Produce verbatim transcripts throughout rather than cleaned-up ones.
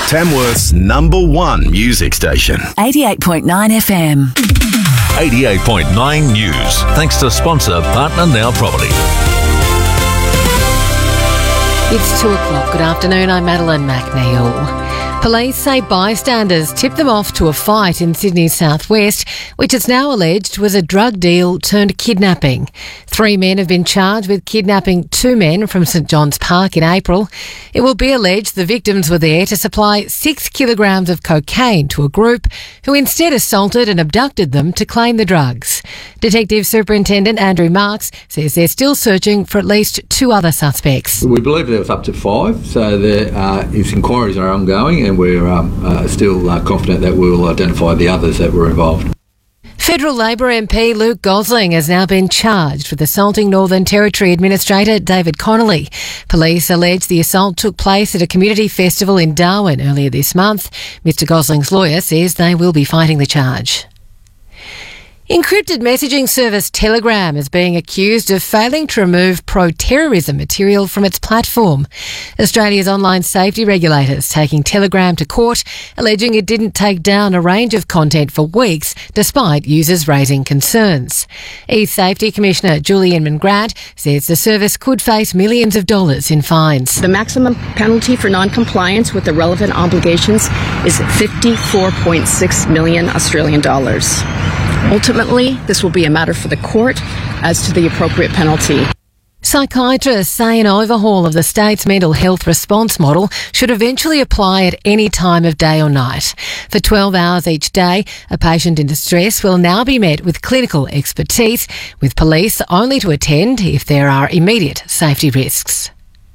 Tamworth's number one music station. eighty-eight point nine F M. eighty-eight point nine News. Thanks to sponsor Partner Now Property. It's two o'clock. Good afternoon. I'm Madeline McNeil. Police say bystanders tipped them off to a fight in Sydney's southwest, which it's now alleged was a drug deal turned kidnapping. Three men have been charged with kidnapping two men from St John's Park in April. It will be alleged the victims were there to supply six kilograms of cocaine to a group who instead assaulted and abducted them to claim the drugs. Detective Superintendent Andrew Marks says they're still searching for at least two other suspects. We believe there was up to five, so there uh, is inquiries are ongoing, and we're um, uh, still uh, confident that we'll identify the others that were involved. Federal Labor M P Luke Gosling has now been charged with assaulting Northern Territory Administrator David Connolly. Police allege the assault took place at a community festival in Darwin earlier this month. Mister Gosling's lawyer says they will be fighting the charge. Encrypted messaging service Telegram is being accused of failing to remove pro-terrorism material from its platform. Australia's online safety regulators taking Telegram to court, alleging it didn't take down a range of content for weeks despite users raising concerns. E-Safety Commissioner Julian McGrath says the service could face millions of dollars in fines. The maximum penalty for non-compliance with the relevant obligations is fifty-four point six million Australian dollars. Ultimately, this will be a matter for the court as to the appropriate penalty. Psychiatrists say an overhaul of the state's mental health response model should eventually apply at any time of day or night. For twelve hours each day, a patient in distress will now be met with clinical expertise, with police only to attend if there are immediate safety risks.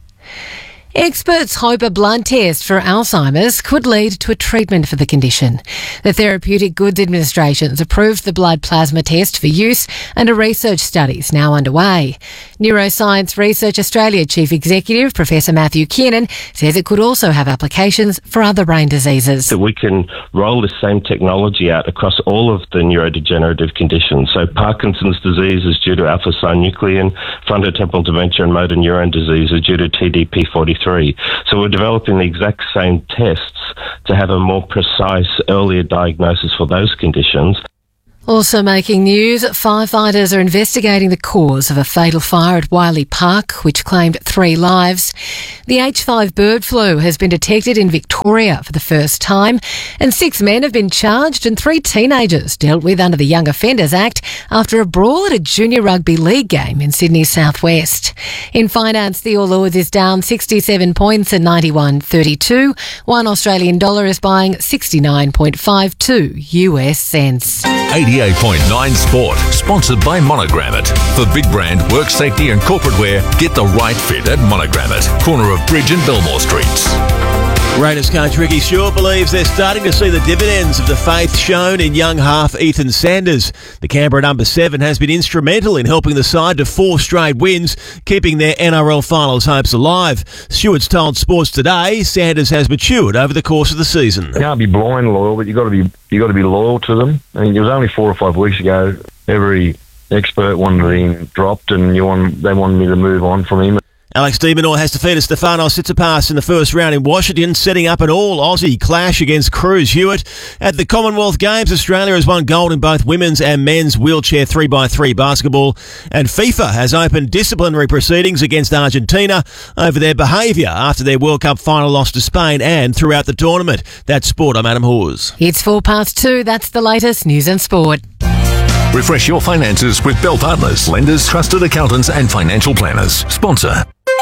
Experts hope a blood test for Alzheimer's could lead to a treatment for the condition. The Therapeutic Goods Administration's approved the blood plasma test for use, and a research study is now underway. Neuroscience Research Australia Chief Executive Professor Matthew Kiernan says it could also have applications for other brain diseases. That we can roll this same technology out across all of the neurodegenerative conditions. So Parkinson's disease is due to alpha-synuclein, frontotemporal dementia and motor neuron disease is due to T D P forty-three. So we're developing the exact same tests to have a more precise, earlier diagnosis for those conditions. Also making news, firefighters are investigating the cause of a fatal fire at Wiley Park, which claimed three lives. The H five bird flu has been detected in Victoria for the first time, and six men have been charged and three teenagers dealt with under the Young Offenders Act after a brawl at a junior rugby league game in Sydney's southwest. In finance, the All Ords is down sixty-seven points at ninety-one thirty-two. One Australian dollar is buying sixty-nine point five two U S cents. eighty-eight point nine Sport, sponsored by Monogrammet. For big brand, work safety and corporate wear, get the right fit at Monogrammet, corner of Bridge and Belmore Streets. Raiders coach Ricky Stewart believes they're starting to see the dividends of the faith shown in young half Ethan Sanders. The Canberra number seven has been instrumental in helping the side to four straight wins, keeping their N R L finals hopes alive. Stewart's told Sports Today Sanders has matured over the course of the season. You can't be blind loyal, but you got to be you got to be loyal to them. I mean, it was only four or five weeks ago. Every expert wanted him dropped, and you want they wanted me to move on from him. Alex de Minaur has defeated Stefanos Tsitsipas in the first round in Washington, setting up an all-Aussie clash against Cruz Hewitt. At the Commonwealth Games, Australia has won gold in both women's and men's wheelchair three by three basketball. And FIFA has opened disciplinary proceedings against Argentina over their behaviour after their World Cup final loss to Spain and throughout the tournament. That's Sport. I'm Adam Hawes. It's four past two. That's the latest news and sport. Refresh your finances with Bell Partners, lenders, trusted accountants and financial planners. Sponsor.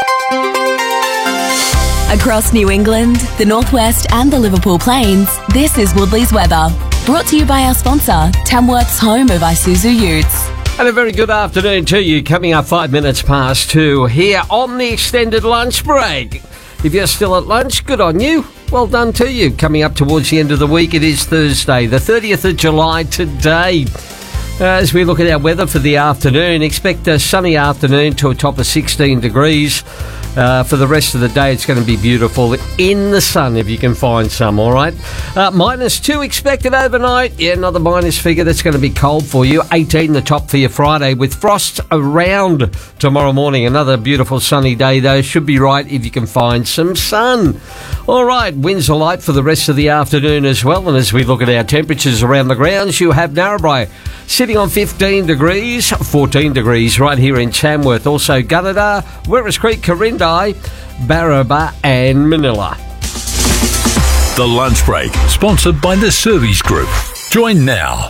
Across New England, the Northwest and the Liverpool Plains, this is Woodley's weather. Brought to you by our sponsor, Tamworth's home of Isuzu Utes. And a very good afternoon to you. Coming up five minutes past two here on the extended lunch break. If you're still at lunch, good on you. Well done to you. Coming up towards the end of the week, it is Thursday, the thirtieth of July today. Uh, as we look at our weather for the afternoon, expect a sunny afternoon to a top of sixteen degrees. Uh, for the rest of the day, it's going to be beautiful in the sun if you can find some, all right? Uh, minus two expected overnight. Yeah, another minus figure. That's going to be cold for you. eighteen the top for your Friday with frost around tomorrow morning. Another beautiful sunny day, though. Should be right if you can find some sun. All right, winds are light for the rest of the afternoon as well. And as we look at our temperatures around the grounds, you have Narrabri sitting on fifteen degrees, fourteen degrees right here in Tamworth. Also Gunnedah, Werris Creek, Corindi, Barraba and Manila. The Lunch Break, sponsored by the Service Group. Join now.